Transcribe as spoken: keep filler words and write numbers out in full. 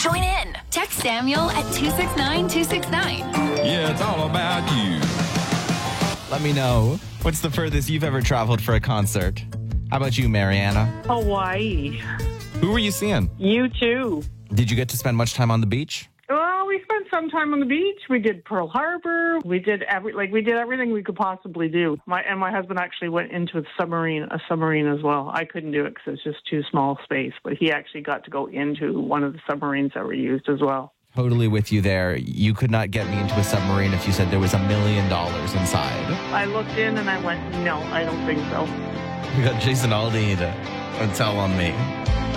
Join in. Text Samuel at two six nine two six nine. Yeah, it's all about you. Let me know. What's the furthest you've ever traveled for a concert? How about you, Mariana? Hawaii. Who were you seeing? You too. Did you get to spend much time on the beach? Well, we spent some time on the beach. We did Pearl Harbor. We did every like we did everything we could possibly do. My and my husband actually went into a submarine, a submarine as well. I couldn't do it because it's just too small space. But he actually got to go into one of the submarines that were used as well. Totally with you there. You could not get me into a submarine if you said there was a million dollars inside. I looked in and I went, no, I don't think so. We got Jason Aldean to tell on me.